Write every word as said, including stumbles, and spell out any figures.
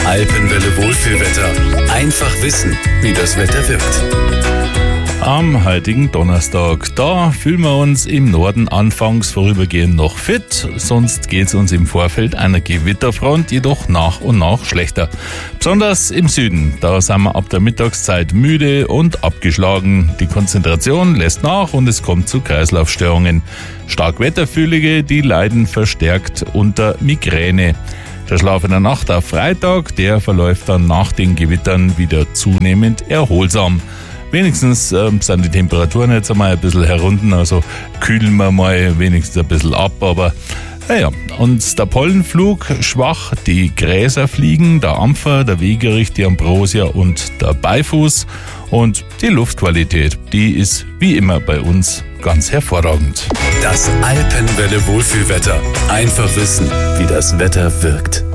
Alpenwelle Wohlfühlwetter. Einfach wissen, wie das Wetter wird. Am heutigen Donnerstag, da fühlen wir uns im Norden anfangs vorübergehend noch fit, sonst geht es uns im Vorfeld einer Gewitterfront jedoch nach und nach schlechter. Besonders im Süden, da sind wir ab der Mittagszeit müde und abgeschlagen. Die Konzentration lässt nach und es kommt zu Kreislaufstörungen. Starkwetterfühlige, die leiden verstärkt unter Migräne. Der Schlaf in der Nacht auf Freitag, der verläuft dann nach den Gewittern wieder zunehmend erholsam. Wenigstens äh, sind die Temperaturen jetzt einmal ein bisschen herunter, also kühlen wir mal wenigstens ein bisschen ab, aber naja, und der Pollenflug schwach, die Gräser fliegen, der Ampfer, der Wegerich, die Ambrosia und der Beifuß und die Luftqualität, die ist wie immer bei uns ganz hervorragend. Das Alpenwelle Wohlfühlwetter. Einfach wissen, wie das Wetter wirkt.